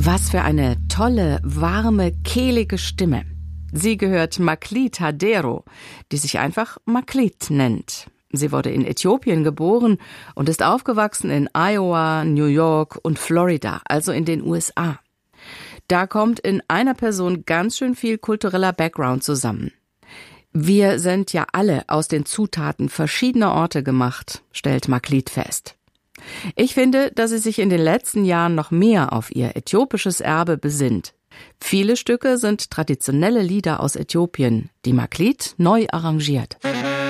Was für eine tolle, warme, kehlige Stimme. Sie gehört Maklit Hadero, die sich einfach Maklit nennt. Sie wurde in Äthiopien geboren und ist aufgewachsen in Iowa, New York und Florida, also in den USA. Da kommt in einer Person ganz schön viel kultureller Background zusammen. Wir sind ja alle aus den Zutaten verschiedener Orte gemacht, stellt Maklit fest. Ich finde, dass sie sich in den letzten Jahren noch mehr auf ihr äthiopisches Erbe besinnt. Viele Stücke sind traditionelle Lieder aus Äthiopien, die Maklit neu arrangiert.